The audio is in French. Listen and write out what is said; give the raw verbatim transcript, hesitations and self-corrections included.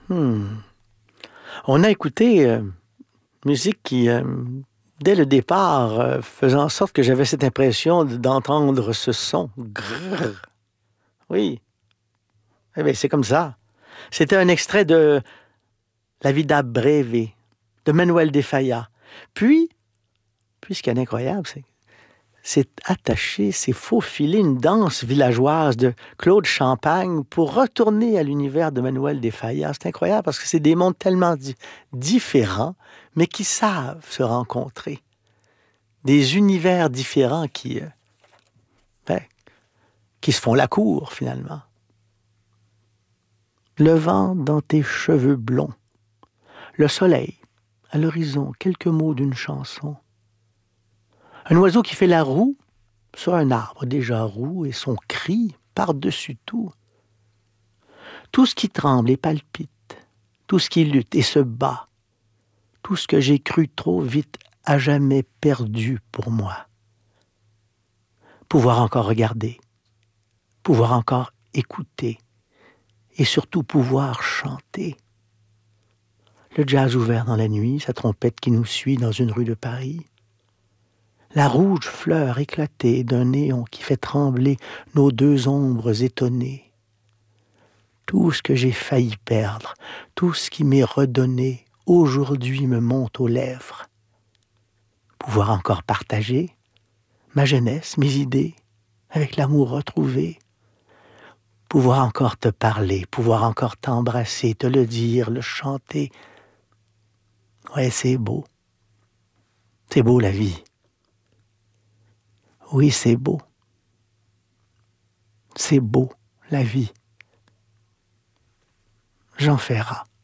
Hmm. On a écouté euh, musique qui, euh, dès le départ, euh, faisait en sorte que j'avais cette impression de- d'entendre ce son. Grrr. Oui, eh bien, c'est comme ça. C'était un extrait de La Vida Breve de Manuel de Falla. Puis, puis ce qui est incroyable, c'est c'est attaché, c'est faufilé une danse villageoise de Claude Champagne pour retourner à l'univers de Manuel de Falla. C'est incroyable parce que c'est des mondes tellement di- différents, mais qui savent se rencontrer. Des univers différents qui, euh, ben, qui se font la cour, finalement. Le vent dans tes cheveux blonds, le soleil, à l'horizon, quelques mots d'une chanson. Un oiseau qui fait la roue sur un arbre déjà roux et son cri par-dessus tout. Tout ce qui tremble et palpite, tout ce qui lutte et se bat, tout ce que j'ai cru trop vite à jamais perdu pour moi. Pouvoir encore regarder, pouvoir encore écouter et surtout pouvoir chanter. Le jazz ouvert dans la nuit, sa trompette qui nous suit dans une rue de Paris. La rouge fleur éclatée d'un néon qui fait trembler nos deux ombres étonnées. Tout ce que j'ai failli perdre, tout ce qui m'est redonné, aujourd'hui me monte aux lèvres. Pouvoir encore partager ma jeunesse, mes idées, avec l'amour retrouvé. Pouvoir encore te parler, pouvoir encore t'embrasser, te le dire, le chanter. Ouais, c'est beau. C'est beau la vie. Oui, c'est beau. C'est beau, la vie. Jean Ferrat.